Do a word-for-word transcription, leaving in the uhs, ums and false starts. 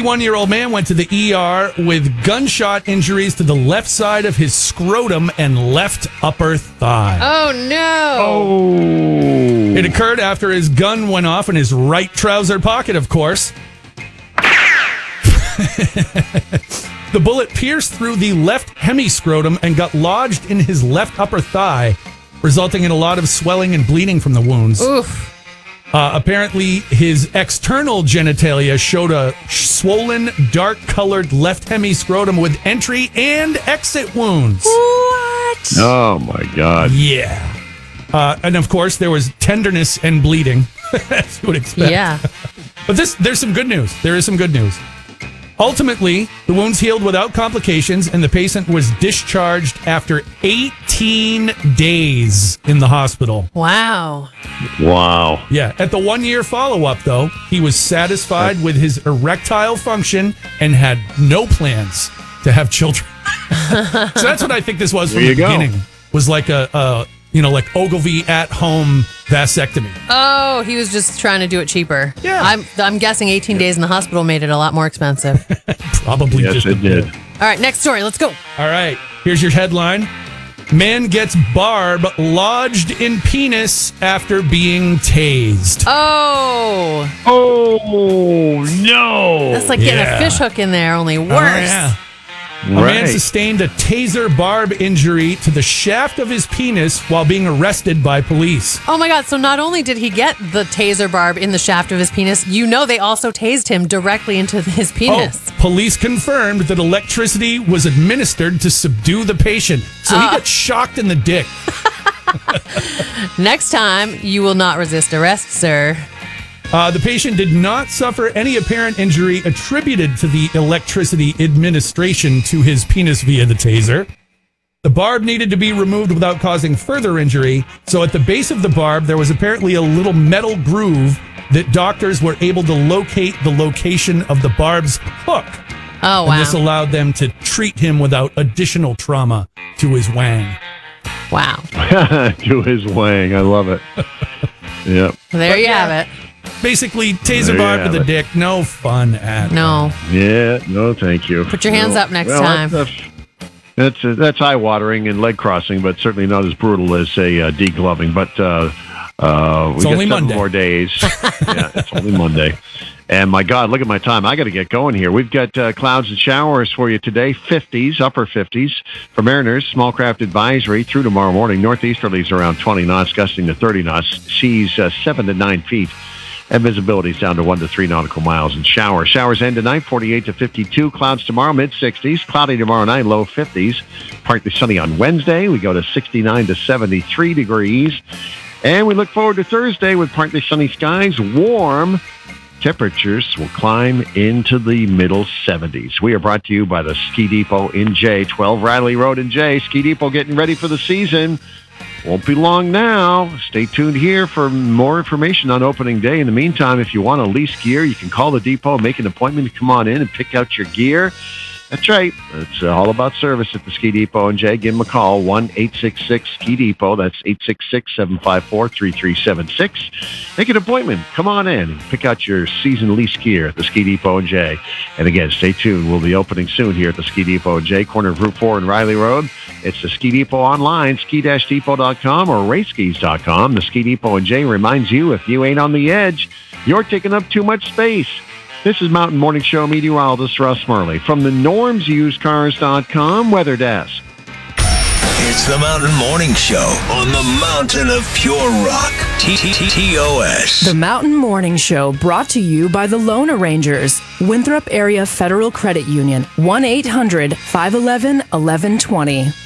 fifty-one-year-old man went to the E R with gunshot injuries to the left side of his scrotum and left upper thigh. Oh, no. Oh. It occurred after his gun went off in his right trouser pocket, of course. The bullet pierced through the left hemiscrotum and got lodged in his left upper thigh, resulting in a lot of swelling and bleeding from the wounds. Oof. Uh, apparently, his external genitalia showed a swollen, dark-colored left hemiscrotum with entry and exit wounds. What? Oh, my God. Yeah. Uh, and, of course, there was tenderness and bleeding, as you would expect. Yeah. But this, there's some good news. There is some good news. Ultimately, the wounds healed without complications, and the patient was discharged after eighteen days in the hospital. Wow. Wow. Yeah. At the one-year follow-up, though, he was satisfied with his erectile function and had no plans to have children. So that's what I think this was from There the you go. beginning. Was like a, a, you know, like Ogilvy at-home vasectomy. Oh, he was just trying to do it cheaper. Yeah. I'm, I'm guessing eighteen days in the hospital made it a lot more expensive. Probably Yes, just a it did. bit. All right, next story. Let's go. All right. Here's your headline. Man gets barb lodged in penis after being tased. Oh, Oh, no. that's like getting Yeah. a fish hook in there, only worse. Oh, yeah. A man Right. sustained a taser barb injury to the shaft of his penis while being arrested by police. Oh my God. So not only did he get the taser barb in the shaft of his penis, you know they also tased him directly into his penis. Oh, police confirmed that electricity was administered to subdue the patient. So he Ah. got shocked in the dick. Next time, you will not resist arrest, sir. Uh, the patient did not suffer any apparent injury attributed to the electricity administration to his penis via the taser. The barb needed to be removed without causing further injury, so at the base of the barb, there was apparently a little metal groove that doctors were able to locate the location of the barb's hook. Oh, And wow. this allowed them to treat him without additional trauma to his wang. Wow. To his wang. I love it. Yep. There But you yeah. have it. Basically, There taser you barb to have the it. dick, no fun at No. Yeah. No, thank you. Put your hands No. up next Well, time. That's that's, uh, that's eye-watering and leg-crossing, but certainly not as brutal as, say, uh, degloving. But uh, uh, we It's got only seven Monday. more days. Yeah, it's only Monday. And my God, look at my time. I got to get going here. We've got uh, clouds and showers for you today. fifties, upper fifties. For mariners, small craft advisory through tomorrow morning. Northeasterlies around twenty knots, gusting to thirty knots. Seas uh, seven to nine feet. And visibility is down to one to three nautical miles. And showers. Showers end tonight, forty-eight to fifty-two. Clouds tomorrow, mid-sixties. Cloudy tomorrow night, low fifties. Partly sunny on Wednesday. We go to sixty-nine to seventy-three degrees. And we look forward to Thursday with partly sunny skies, warm. Temperatures will climb into the middle seventies. We are brought to you by the Ski Depot in Jay, twelve Riley Road in Jay. Ski Depot getting ready for the season. Won't be long now. Stay tuned here for more information on opening day. In the meantime, if you want to lease gear, you can call the depot, make an appointment to come on in and pick out your gear. That's right. It's uh, all about service at the Ski Depot in Jay. Give them a call, one eight six six ski depot. That's eight six six, seven five four, three three seven six. Make an appointment. Come on in and pick out your season lease gear at the Ski Depot in Jay. And again, stay tuned. We'll be opening soon here at the Ski Depot in Jay, corner of Route four and Riley Road. It's the Ski Depot online, ski depot dot com or race skis dot com. The Ski Depot in Jay reminds you, if you ain't on the edge, you're taking up too much space. This is Mountain Morning Show meteorologist Russ Murley from the norms used cars dot com weather desk. It's the Mountain Morning Show on the mountain of pure rock. T T T O S. The Mountain Morning Show brought to you by the Loan Arrangers, Winthrop Area Federal Credit Union, one eight hundred, five one one, one one two zero.